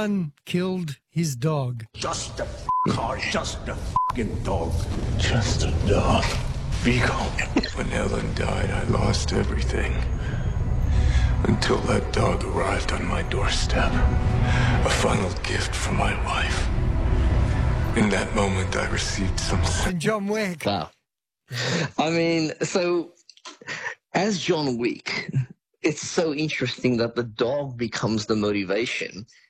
son killed his dog. Just a car, just a fucking dog. Just a dog. Vigo. When Ellen died, I lost everything. Until that dog arrived on my doorstep. A final gift from my wife. In that moment, I received some... And John Wick. Wow. I mean, so as John Wick, it's so interesting that the dog becomes the motivation.